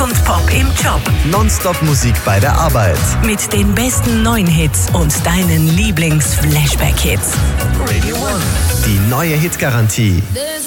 und Pop im Job. Nonstop Musik bei der Arbeit. Mit den besten neuen Hits und deinen Lieblings-Flashback-Hits. Radio One. Die neue Hitgarantie.